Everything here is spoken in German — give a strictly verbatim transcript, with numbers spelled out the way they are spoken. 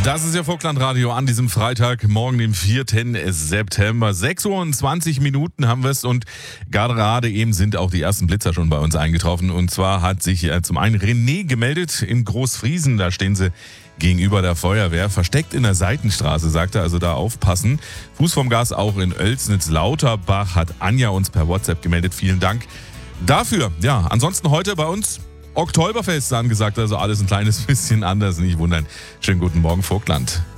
Das ist ja Vogtlandradio an diesem Freitagmorgen, dem vierten September. sechs Uhr und zwanzig Minuten haben wir es und gerade eben sind auch die ersten Blitzer schon bei uns eingetroffen. Und zwar hat sich äh, zum einen René gemeldet in Großfriesen, da stehen sie gegenüber der Feuerwehr, versteckt in der Seitenstraße, sagt er, also da aufpassen. Fuß vom Gas auch in Oelsnitz-Lauterbach hat Anja uns per WhatsApp gemeldet. Vielen Dank dafür. Ja, ansonsten heute bei uns Oktoberfest angesagt, also alles ein kleines bisschen anders, nicht wundern. Schönen guten Morgen, Vogtland.